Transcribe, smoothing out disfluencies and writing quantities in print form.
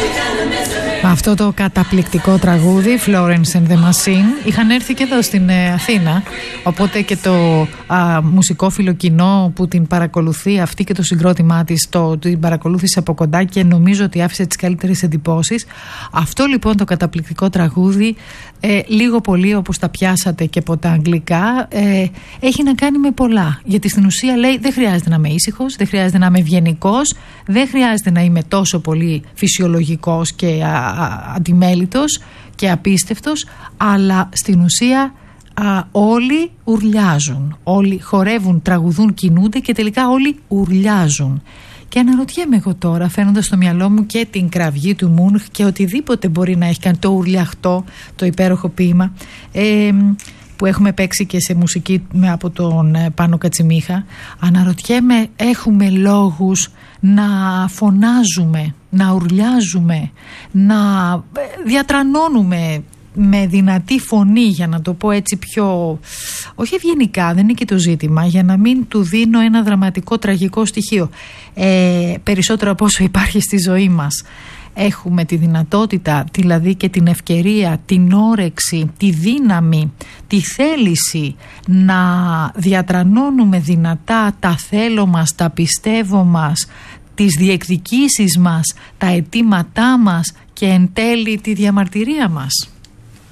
Με αυτό το καταπληκτικό τραγούδι Florence and the Machine είχαν έρθει και εδώ στην Αθήνα, οπότε και το μουσικόφιλο κοινό που την παρακολουθεί αυτή και το συγκρότημά της την παρακολούθησε από κοντά και νομίζω ότι άφησε τις καλύτερες εντυπώσεις. Αυτό λοιπόν το καταπληκτικό τραγούδι, λίγο πολύ όπως τα πιάσατε και από τα αγγλικά, έχει να κάνει με πολλά, γιατί στην ουσία λέει δεν χρειάζεται να είμαι ήσυχος, δεν χρειάζεται να είμαι ευγενικός, δεν χρειάζεται να είμαι τόσο πολύ φυσιολογικός και αντιμέλητος και απίστευτος, αλλά στην ουσία όλοι ουρλιάζουν, όλοι χορεύουν, τραγουδούν, κινούνται και τελικά όλοι ουρλιάζουν. Και αναρωτιέμαι εγώ τώρα, φαίνοντας στο μυαλό μου και την κραυγή του Μούνχ και οτιδήποτε μπορεί να έχει κάνει, το ουρλιαχτό, το υπέροχο ποίημα που έχουμε παίξει και σε μουσική από τον Πάνο Κατσιμίχα, αναρωτιέμαι, έχουμε λόγους να φωνάζουμε, να ουρλιάζουμε, να διατρανώνουμε με δυνατή φωνή, για να το πω έτσι πιο, όχι ευγενικά, δεν είναι και το ζήτημα, για να μην του δίνω ένα δραματικό τραγικό στοιχείο, περισσότερο από όσο υπάρχει στη ζωή μας. Έχουμε τη δυνατότητα, δηλαδή και την ευκαιρία, την όρεξη, τη δύναμη, τη θέληση να διατρανώνουμε δυνατά τα θέλω μας, τα πιστεύω μας, τις διεκδικήσεις μας, τα αιτήματά μας και εν τέλει τη διαμαρτυρία μας.